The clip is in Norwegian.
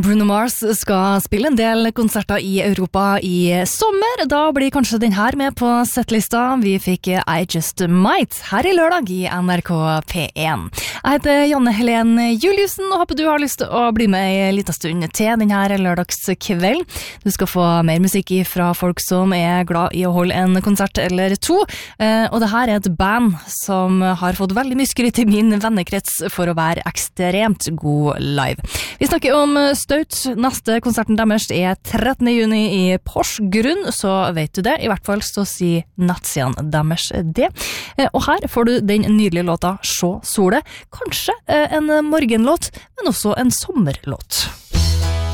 Bruno Mars skal spille en del konserter i Europa i sommer. Da blir kanskje den her med på settlista. Vi fikk I Just Might her i lørdag i NRK P1. Jeg heter Janne Helen Juliussen og håper du har lyst til å bli med en liten stund til denne lørdagskvelden. Du skal få mer musikk fra folk som er glad i å holde en konsert eller to. Og det her er et band som har fått veldig mye skryt i min vennekrets for å være ekstremt god live. Vi snakker om Staut. Neste konserten deres er 13. juni i Porsgrunn, så vet du det. I hvert fall så sier nettsiden deres det. Og her får du den nydelige låta «Sjå sole». Kanskje en morgenlåt, men også en sommerlåt.